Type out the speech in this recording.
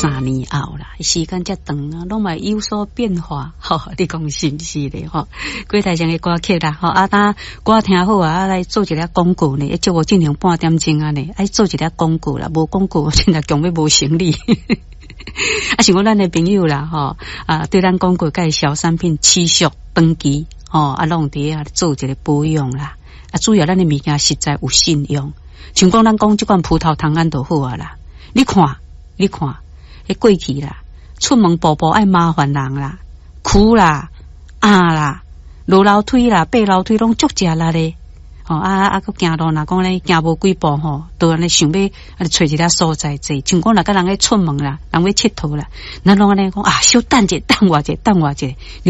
3年后啦，时间才长啊，拢嘛有所变化，你讲是不是咧？几台上的歌曲啦，当歌听好啊，来做一个广告呢，节目进行半点钟啊呢，爱做一个广告啦，无广告真系强要无生理。像我咱的朋友啦，对咱广告介绍产品持续长期，拢伫啊做一个保养啦，主要咱的物件实在有信用，像讲咱讲即款葡萄糖胺就好啊啦，你看。迄过去啦，出门步步爱麻烦人啦，苦啦、啦、落楼梯啦、爬楼梯拢足食力咧。佮行路若讲咧行无几步都安尼想要找一个所在坐，像讲若甲人咧出门啦，人要佚佗啦，咱拢安尼讲小等者，等我者。